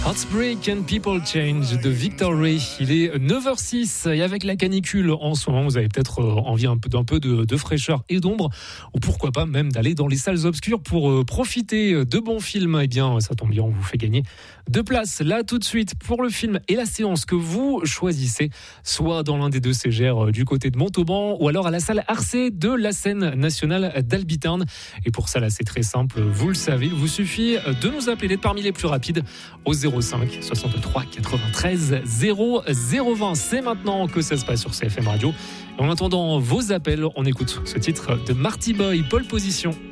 Heartbreak and People Change de Victor Ray. Il est 9h06 et avec la canicule en ce moment, vous avez peut-être envie d'un peu de fraîcheur et d'ombre, ou pourquoi pas même d'aller dans les salles obscures pour profiter de bons films. Eh bien, ça tombe bien, on vous fait gagner 2 places là tout de suite pour le film et la séance que vous choisissez, soit dans l'un des 2 CGR du côté de Montauban ou alors à la salle Arcé de la scène nationale d'Albitaine. Et pour ça là, c'est très simple, vous le savez, il vous suffit de nous appeler, d'être parmi les plus rapides au 05 63 93 00 20. C'est maintenant que ça se passe sur CFM Radio. Et en attendant vos appels, on écoute ce titre de Marty Boy, Pole Position.